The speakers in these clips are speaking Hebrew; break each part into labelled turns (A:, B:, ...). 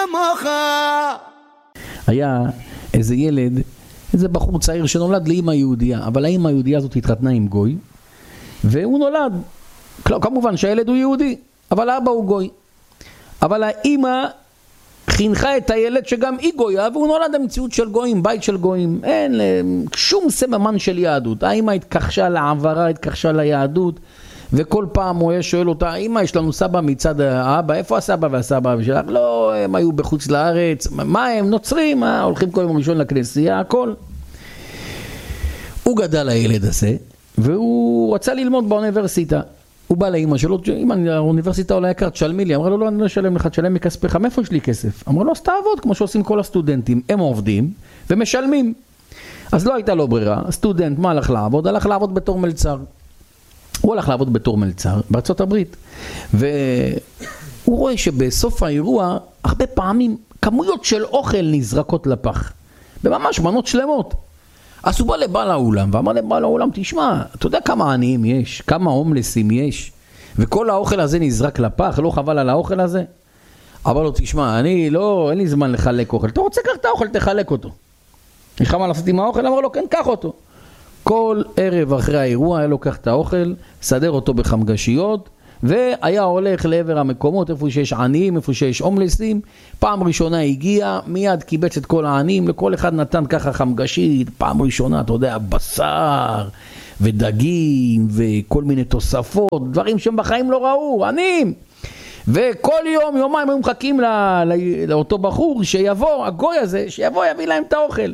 A: היה איזה ילד, איזה בחור צעיר שנולד לאמא יהודייה, אבל האמא היהודייה הזאת התחתנה עם גוי, והוא נולד, כמובן שהילד הוא יהודי, אבל האבא הוא גוי. אבל האמא חינכה את הילד שגם היא גויה, והוא נולד במציאות של גויים, בית של גויים, אין שום סממן של יהדות. האמא התכחשה לעברה, התכחשה ליהדות, וכל פעם הוא היה שואל אותה, אמא, יש לנו סבא מצד האבא, איפה הסבא והסבא שלך? לא, הם היו בחוץ לארץ, מה הם? נוצרים, הולכים כל יום ראשון לכנסייה, הכל. הוא גדל הילד הזה, והוא רצה ללמוד באוניברסיטה. הוא בא לאמא שלו, אמא, האוניברסיטה עולה יקר, תשלמי לי. אמרה לו, לא, אני לא אשלם לך, תשלם מכספך, מאיפה יש לי כסף? אמרה לו, אז תעבוד, כמו שעושים כל הסטודנטים, הם עובדים ומשלמים. אז לא הייתה לו ברירה, הסטודנט, מה הלך לעבוד? הלך לעבוד בתור מלצר. הוא הלך לעבוד בתור מלצר בארצות הברית, והוא רואה שבסוף האירוע, הרבה פעמים, כמויות של אוכל נזרקות לפח, בממש מנות שלמות. אז הוא בא לבעל האולם, ואמר לבעל האולם, תשמע, אתה יודע כמה עניים יש, כמה הומלסים יש, וכל האוכל הזה נזרק לפח, לא חבל על האוכל הזה? אמר לו, תשמע, אין לי זמן לחלק אוכל, אתה רוצה לקח את האוכל, תחלק אותו. יש לך מה לעשות עם האוכל? אמר לו, כן, קח אותו. כל ערב אחרי האירוע היה לוקח את האוכל, סדר אותו בחמגשיות, והיה הולך לעבר המקומות, איפה שיש עניים, איפה שיש הומלסים. פעם ראשונה הגיע, מיד קיבץ את כל העניים, לכל אחד נתן ככה חמגשית, פעם ראשונה, אתה יודע, בשר ודגים וכל מיני תוספות, דברים שהם בחיים לא ראו, עניים. וכל יום, יומיים היו מחכים לאותו בחור שיבוא, הגוי הזה, שיבוא יביא להם את האוכל.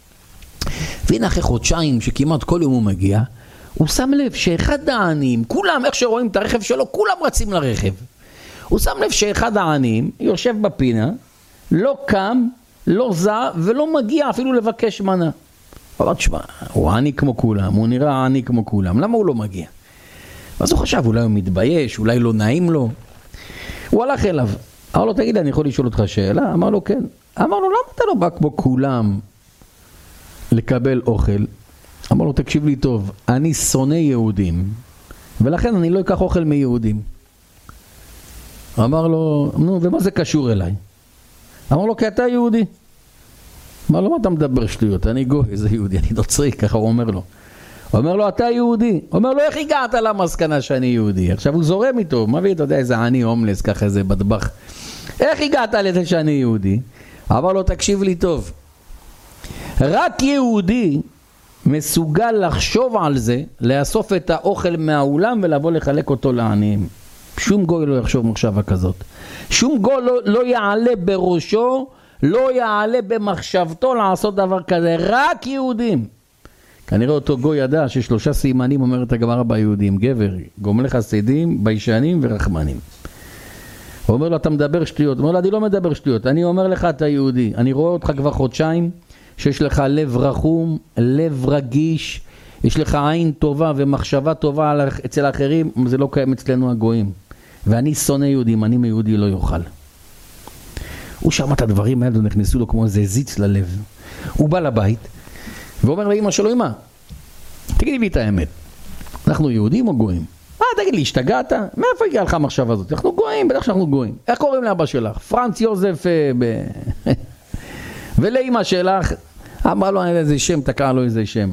A: והנה אחרי חודשיים שכמעט כל יום הוא מגיע, הוא שם לב שאחד העניים, כולם, איך שרואים את הרכב שלו, כולם רצים לרכב. הוא שם לב שאחד העניים יושב בפינה, לא קם, לא זע, ולא מגיע אפילו לבקש מנה. הוא אמר, תשמע, הוא עני כמו כולם, הוא נראה עני כמו כולם, למה הוא לא מגיע? אז הוא חשב, אולי הוא מתבייש, אולי לא נעים לו. הוא הלך אליו, אמר לו, תגיד, אני יכול לשאול אותך שאלה? אמר לו, כן. אמר לו, למה אתה לא בא כמו כולם לקבל אוכל? אמר לו, תקשיב לי טוב, אני שונא יהודים, ולכן אני לא אקח אוכל מיהודים. אמר לו, נו, ומה זה קשור אליי? אמר לו, כי אתה יהודי. אמר לו, מה אתה מדבר שטויות? אני גוי, איזה יהודי, אני נוצרי, ככה הוא אומר לו. הוא אומר לו, אתה יהודי. הוא אומר לו, איך הגעת למסקנה שאני יהודי? עכשיו הוא זורם איתו, מביא, אתה יודע, איזה עני הומלס, ככה איזה בטבח. איך הגעת לזה שאני יהודי? אמר לו, תקשיב לי טוב, רק יהודי מסוגל לחשוב על זה, לאסוף את האוכל מהאולם ולבוא לחלק אותו לעניים. שום גוי לא יחשוב מחשבה כזאת. שום גוי לא יעלה בראשו, לא יעלה במחשבתו לעשות דבר כזה. רק יהודים. כנראה אותו גוי ידע ששלושה סימנים אומרת הגמרא ביהודים, גבר, גומלי חסידים, ביישנים ורחמנים. הוא אומר לו, אתה מדבר שטויות. הוא אומר לו, אני לא מדבר שטויות, אני אומר לך, אתה יהודי. אני רואה אותך כבר חודשיים, שיש לך לב רחום, לב רגיש, יש לך עין טובה ומחשבה טובה אצל האחרים, זה לא קיים אצלנו הגויים. ואני שונא יהודים, אני מיהודי לא יאכל. הוא שמע את הדברים האלה ונכנסו לו כמו איזה זיץ ללב. הוא בא לבית ואומר לאמא שלו, אמא, תגידי לי את האמת, אנחנו יהודים או גויים? תגיד לי, השתגעת? מאיפה הגיעה לך המחשבה הזאת? אנחנו גויים, בטח שאנחנו גויים. איך קוראים לאבא שלך? פרנץ יוזף ולאמא שלך, אמר לו איזה שם, תקע לו איזה שם,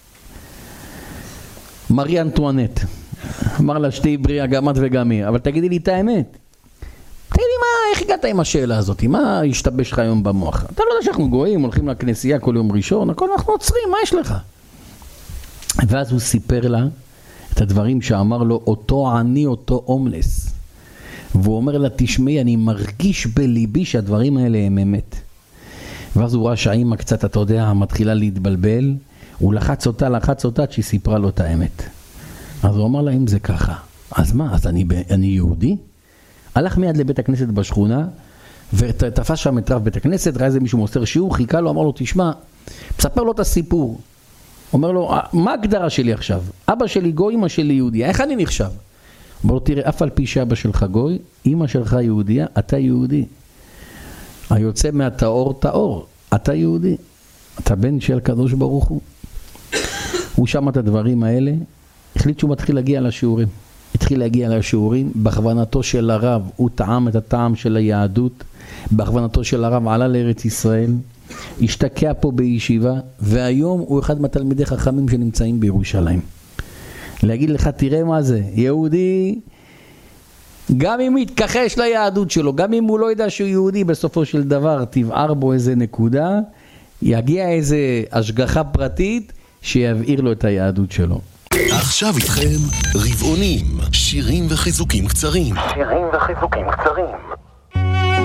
A: מרי אנטואנט. אמר לה, שתי בריאה, גם את וגם היא, אבל תגידי לי את האמת. תגידי, איך הגעת עם השאלה הזאת? מה השתבש לך היום במוח? אתה לא יודע שאנחנו גויים, הולכים לכנסייה כל יום ראשון, הכל אנחנו עוצרים, מה יש לך? ואז הוא סיפר לה את הדברים שאמר לו אותו עני, אותו הומלס. והוא אומר לה, תשמעי, אני מרגיש בליבי שהדברים האלה הם אמת. ואז הוא ראה שהאמא קצת, אתה יודע, מתחילה להתבלבל, הוא לחץ אותה, שהיא סיפרה לו את האמת. אז הוא אמר לה, אם זה ככה, אז מה? אז אני יהודי? הלך מיד לבית הכנסת בשכונה, ותפס שם את רב בית הכנסת, ראה איזה מישהו מוסר שיעור, חיכה לו, אמר לו, תשמע, מספר לו את הסיפור. אומר לו, מה ההגדרה שלי עכשיו? אבא שלי גוי, אמא שלי יהודיה, איך אני נחשב? אמר לו, תראה, אף על פי שאבא שלך גוי, אמא שלך יהודיה, אתה יהודי. היוצא מהטהור טהור, אתה יהודי, אתה בן של קדוש ברוך הוא. הוא שמע את הדברים האלה, החליט שהוא מתחיל להגיע לשיעורים. התחיל התחיל להגיע לשיעורים, בהכוונתו של הרב הוא טעם את הטעם של היהדות, בהכוונתו של הרב עלה לארץ ישראל, השתקע פה בישיבה, והיום הוא אחד מהתלמידי חכמים שנמצאים בירושלים. להגיד לך, תראה מה זה, יהודי, גם אם יתכחש ליהדות שלו, גם אם הוא לא ידע שהוא יהודי, בסופו של דבר תבער בו איזה נקודה, יגיע איזה השגחה פרטית שיבעיר לו את היהדות שלו.
B: עכשיו איתכם רבעונים, שירים וחיזוקים קצרים.